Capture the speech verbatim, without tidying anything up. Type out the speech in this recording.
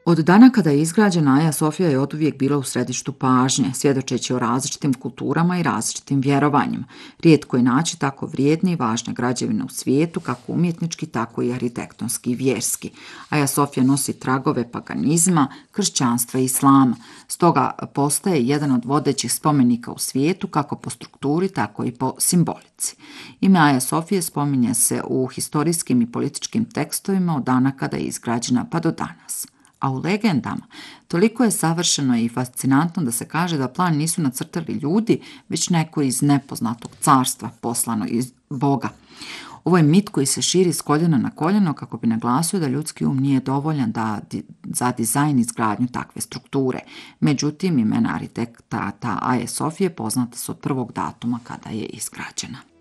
Od dana kada je izgrađena, Aja Sofija je oduvijek bila u središtu pažnje, svjedočeći o različitim kulturama i različitim vjerovanjima. Rijetko je naći tako vrijedne i važne građevine u svijetu, kako umjetnički, tako i arhitektonski i vjerski. Aja Sofija nosi tragove paganizma, kršćanstva i islama, stoga postaje jedan od vodećih spomenika u svijetu, kako po strukturi, tako i po simbolici. Ime Aja Sofije spominje se u historijskim i političkim tekstovima od dana kada je izgrađena pa do danas. A u legendama toliko je savršeno i fascinantno da se kaže da plan nisu nacrtali ljudi, već neko iz nepoznatog carstva poslano iz Boga. Ovo je mit koji se širi s koljena na koljeno kako bi naglasio da ljudski um nije dovoljan da, za dizajn i izgradnju takve strukture. Međutim, imena arhitekta Aje Sofije poznata su od prvog datuma kada je izgrađena.